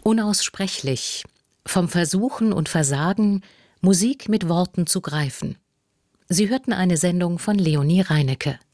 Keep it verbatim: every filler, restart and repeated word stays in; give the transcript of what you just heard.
Unaussprechlich, vom Versuchen und Versagen, Musik mit Worten zu greifen. Sie hörten eine Sendung von Leonie Reinecke.